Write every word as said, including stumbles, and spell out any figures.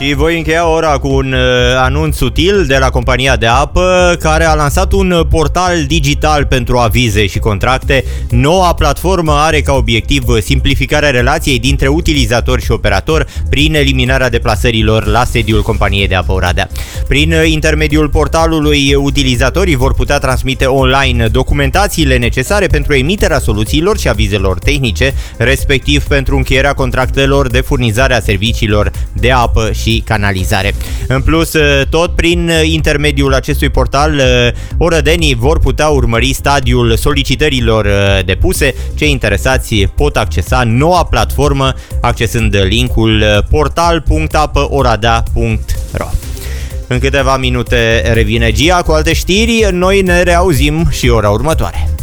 Și voi încheia ora cu un anunț util de la compania de apă, care a lansat un portal digital pentru avize și contracte. Noua platformă are ca obiectiv simplificarea relației dintre utilizator și operator prin eliminarea deplasărilor la sediul companiei de apă Oradea. Prin intermediul portalului, utilizatorii vor putea transmite online documentațiile necesare pentru emiterea soluțiilor și avizelor tehnice, respectiv pentru încheierea contractelor de furnizare a serviciilor de apă și canalizare. În plus, tot prin intermediul acestui portal, orădenii vor putea urmări stadiul solicitărilor depuse. Cei interesați pot accesa noua platformă accesând linkul portal punct apă oradea punct ro. În câteva minute revine Gia cu alte știri, noi ne reauzim și ora următoare.